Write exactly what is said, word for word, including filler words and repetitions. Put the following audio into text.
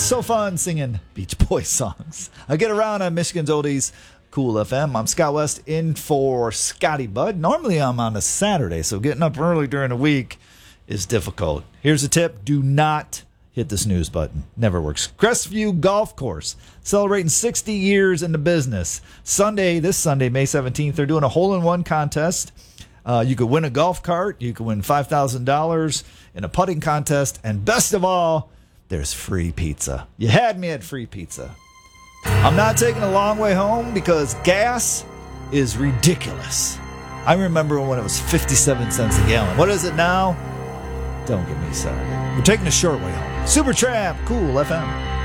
so fun singing Beach Boys songs. I get around on Michigan's Oldies Cool F M. I'm Scott West in for Scotty Bud. Normally I'm on a Saturday, so getting up early during the week is difficult. Here's a tip. Do not hit the snooze button. Never works. Crestview Golf Course, celebrating sixty years in the business. Sunday, this Sunday, May seventeenth, they're doing a hole-in-one contest. Uh, you could win a golf cart. You could win five thousand dollars in a putting contest. And best of all, there's free pizza. You had me at free pizza. I'm not taking a long way home because gas is ridiculous. I remember when it was fifty-seven cents a gallon. What is it now? Don't get me started. We're taking a short way home. Supertramp, Cool F M.